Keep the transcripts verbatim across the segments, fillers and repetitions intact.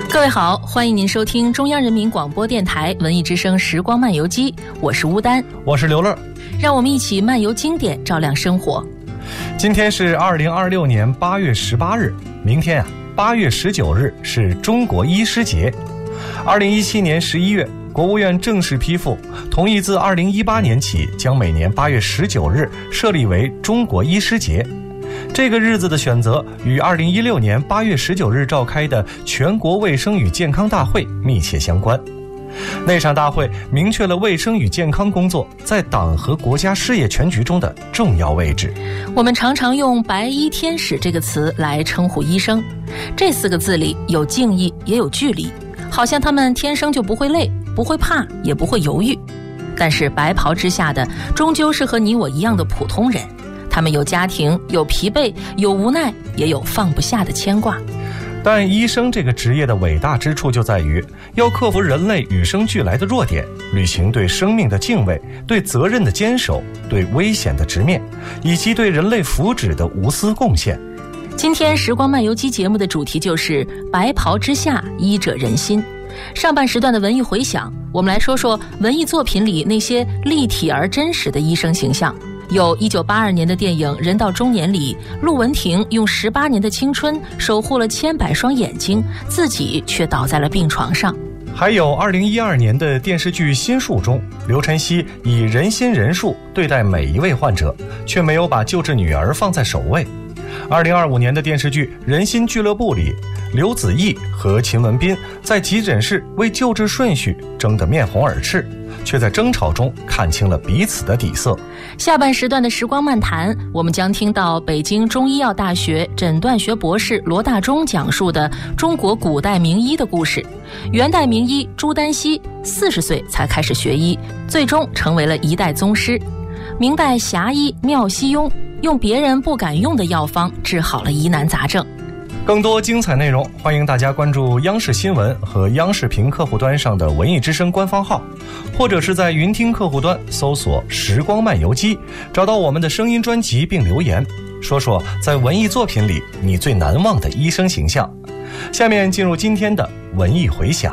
各位好，欢迎您收听中央人民广播电台文艺之声时光漫游记，我是乌丹， 我是刘乐， 让我们一起漫游经典，照亮生活。 今天是二零二六年八月十八日，明天啊，八月十九日是中国医师节。二零一七年十一月，国务院正式批复，同意自二零一八年起，将每年八月十九日设立为中国医师节。这个日子的选择与二零一六年八月十九日召开的全国卫生与健康大会密切相关。那场大会明确了卫生与健康工作在党和国家事业全局中的重要位置。 我们常常用白衣天使这个词来称呼医生，这四个字里有敬意也有距离，好像他们天生就不会累，不会怕，也不会犹豫。但是白袍之下的终究是和你我一样的普通人，他们有家庭，有疲惫，有无奈，也有放不下的牵挂。 但医生这个职业的伟大之处就在于要克服人类与生俱来的弱点，履行对生命的敬畏，对责任的坚守，对危险的直面，以及对人类福祉的无私贡献。 今天时光漫游记节目的主题就是白袍之下，医者仁心。上半时段的文艺回响，我们来说说文艺作品里那些立体而真实的医生形象。有一九八二年的电影《人到中年》里，陆文婷用十八年的青春守护了千百双眼睛，自己却倒在了病床上。 还有二零一二年的电视剧《心术》中，刘晨曦以仁心仁术对待每一位患者，却没有把救治女儿放在首位。二零二五年的电视剧《人心俱乐部》里，刘子毅和秦文斌在急诊室为救治顺序争得面红耳赤，却在争吵中看清了彼此的底色。 下半时段的时光漫谈，我们将听到北京中医药大学诊断学博士罗大忠讲述的中国古代名医的故事。元代名医朱丹溪四十岁才开始学医，最终成为了一代宗师。明代侠医妙西庸用别人不敢用的药方治好了疑难杂症。 更多精彩内容，欢迎大家关注央视新闻和央视评客户端上的文艺之声官方号，或者是在云听客户端搜索时光漫游记，找到我们的声音专辑并留言，说说在文艺作品里你最难忘的医生形象。下面进入今天的文艺回响。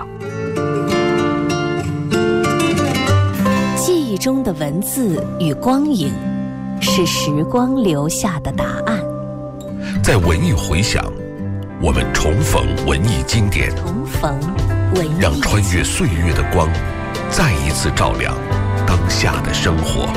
记忆中的文字与光影，是时光留下的答案。 在文艺回响，我们重逢文艺经典， 重逢文艺， 让穿越岁月的光再一次照亮当下的生活。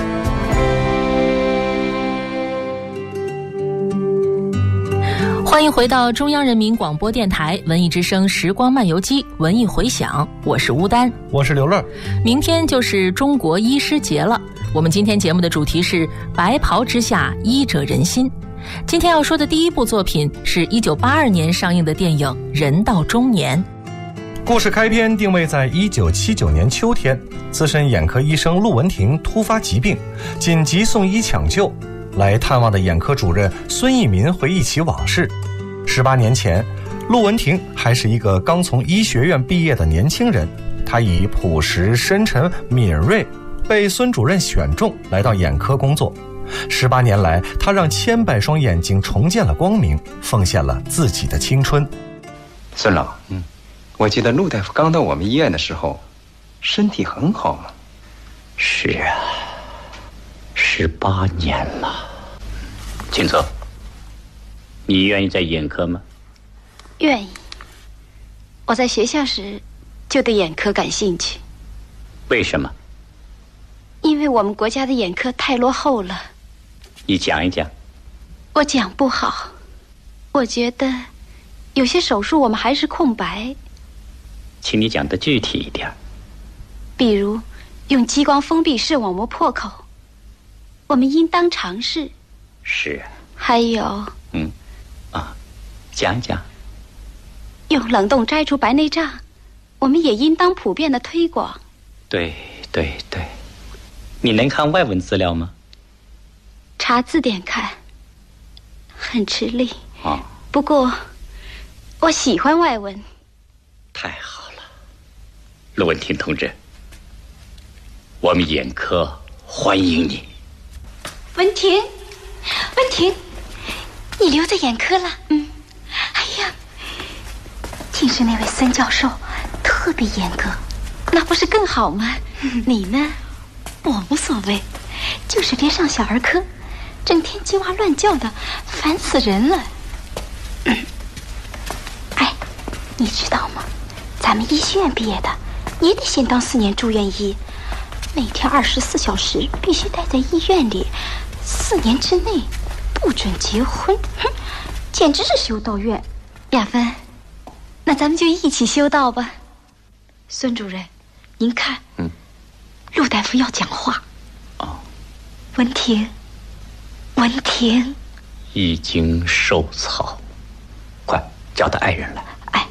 欢迎回到中央人民广播电台文艺之声时光漫游记文艺回响，我是乌丹， 我是刘乐。 明天就是中国医师节了，我们今天节目的主题是白袍之下，医者仁心。今天要说的第一部作品是一九八二年上映的电影《人到中年》。 故事开篇定位在一九七九年秋天，资深眼科医生陆文婷突发疾病，紧急送医抢救。来探望的眼科主任孙一民回忆起往事。十八年前，陆文婷还是一个刚从医学院毕业的年轻人，他以朴实、深沉、敏锐被孙主任选中，来到眼科工作。十八年来，他让千百双眼睛重见了光明，奉献了自己的青春。 孙老，嗯，我记得陆大夫刚到我们医院的时候，身体很好嘛。 是啊，十八年了。请坐。你愿意在眼科吗？ 愿意。我在学校时就对眼科感兴趣。 为什么？ 因为我们国家的眼科太落后了。 你讲一讲。 我讲不好，我觉得有些手术我们还是空白。 请你讲得具体一点。 比如用激光封闭视网膜破口，我们应当尝试。 是啊。 还有嗯啊，讲讲。 用冷冻摘除白内障，我们也应当普遍的推广。 对对对。你能看外文资料吗？ 查字典看，很吃力。 哦。 不过我喜欢外文。 太好了。陆文婷同志，我们眼科欢迎你。 文婷，文婷，你留在眼科了。嗯。哎呀， 竟是那位孙教授特别严格，那不是更好吗？你呢？我无所谓，就是别上小儿科，整天叽哇乱叫的，烦死人了。嗯、哎，你知道吗？咱们医学院毕业的也得先当四年住院医，每天二十四小时必须待在医院里，四年之内不准结婚，哼，简直是修道院。雅芬，那咱们就一起修道吧。孙主任，您看，嗯，陆大夫要讲话。 哦， 文婷，文婷， 已经受草，快叫他爱人来。 哎，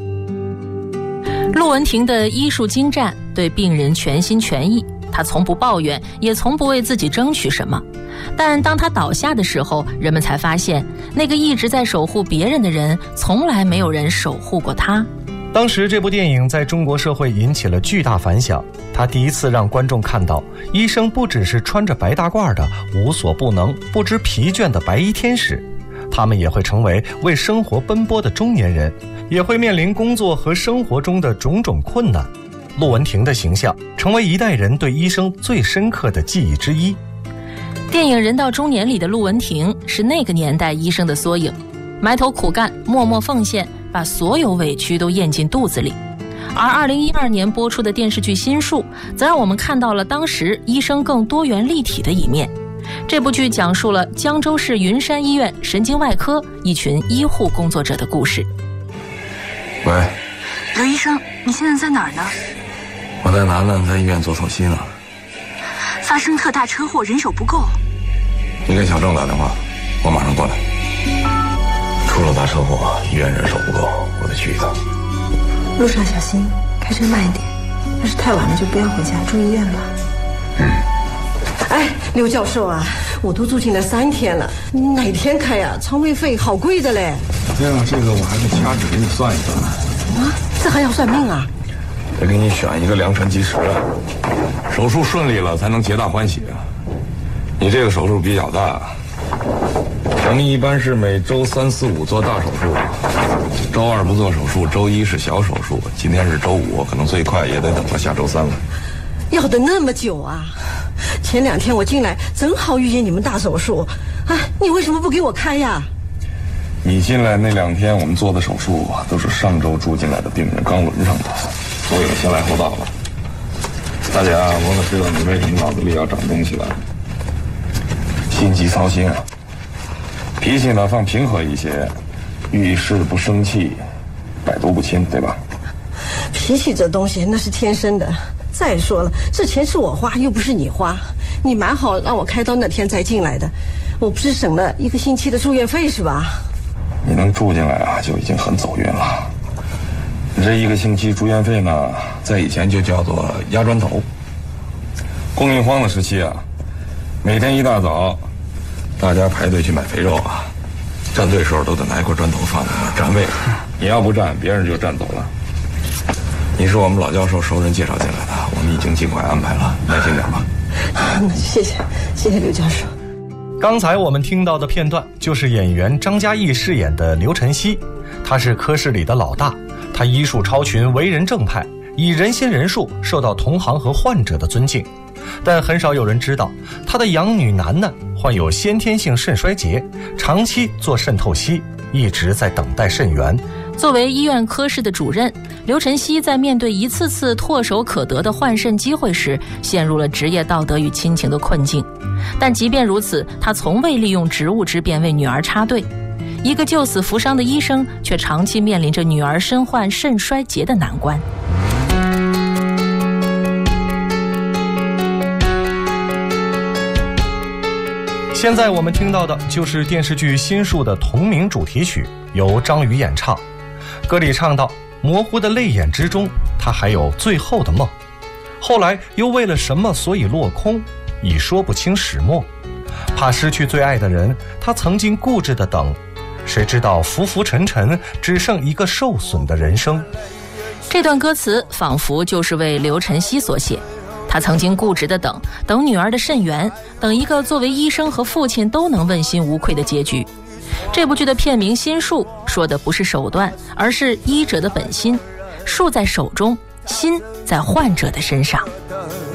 陆文婷的医术精湛，对病人全心全意，她从不抱怨，也从不为自己争取什么。但当她倒下的时候，人们才发现，那个一直在守护别人的人，从来没有人守护过她。 当时这部电影在中国社会引起了巨大反响，它第一次让观众看到，医生不只是穿着白大褂的无所不能、不知疲倦的白衣天使，他们也会成为为生活奔波的中年人，也会面临工作和生活中的种种困难。陆文婷的形象成为一代人对医生最深刻的记忆之一。 电影《人到中年》里的陆文婷是那个年代医生的缩影，埋头苦干，默默奉献，把所有委屈都咽进肚子里。而二零一二年播出的电视剧《心术》则让我们看到了当时医生更多元立体的一面。这部剧讲述了江州市云山医院神经外科一群医护工作者的故事。 喂， 刘医生，你现在在哪儿呢？ 我在楠楠在医院做透析呢。 发生特大车祸，人手不够。 你给小郑打电话，我马上过来。出了大车祸，医院人手不够，我得去一趟。 路上小心，开车慢一点。要是太晚了就不要回家，住医院吧。 嗯。 哎，刘教授啊，我都住进来三天了，你哪天开呀、啊？床位费好贵的嘞。 对啊，这个我还得掐指给你算一算。 啊，这还要算命啊？ 得给你选一个良辰吉时啊，手术顺利了才能皆大欢喜啊。你这个手术比较大，咱们一般是每周三四五做大手术，周二不做手术，周一是小手术，今天是周五，可能最快也得等到下周三了。 要等那么久啊？前两天我进来正好遇见你们大手术，哎，你为什么不给我开呀？ 你进来那两天我们做的手术都是上周住进来的病人刚轮上的，所以先来后到了。大姐啊，我可知道你为什么脑子里要长东西了，心急操心啊。脾气呢放平和一些，遇事不生气，百毒不侵，对吧？ 脾气这东西那是天生的。再说了，这钱是我花，又不是你花。你蛮好让我开刀那天再进来的，我不是省了一个星期的住院费是吧？ 你能住进来啊，就已经很走运了。你这一个星期住院费呢，在以前就叫做压砖头。供应荒的时期啊，每天一大早，大家排队去买肥肉啊，站队时候都得拿一块砖头放在那儿占位，你要不站，别人就站走了。你是我们老教授熟人介绍进来的，我们已经尽快安排了，耐心点吧。 谢谢，谢谢刘教授。 刚才我们听到的片段就是演员张嘉译饰演的刘晨曦，他是科室里的老大，他医术超群，为人正派，以仁心仁术受到同行和患者的尊敬。但很少有人知道，他的养女楠楠患有先天性肾衰竭，长期做肾透析，一直在等待肾源。 作为医院科室的主任，刘晨曦在面对一次次唾手可得的换肾机会时，陷入了职业道德与亲情的困境。但即便如此，他从未利用职务之便为女儿插队。一个救死扶伤的医生，却长期面临着女儿身患肾衰竭的难关。 现在我们听到的就是电视剧《心术》的同名主题曲，由张宇演唱。歌里唱到，模糊的泪眼之中，他还有最后的梦，后来又为了什么所以落空，已说不清始末。怕失去最爱的人，他曾经固执的等，谁知道浮浮沉沉，只剩一个受损的人生。 这段歌词仿佛就是为刘晨曦所写，他曾经固执的等，等女儿的肾源，等一个作为医生和父亲都能问心无愧的结局。 这部剧的片名《心术》说的不是手段，而是医者的本心。术在手中，心在患者的身上。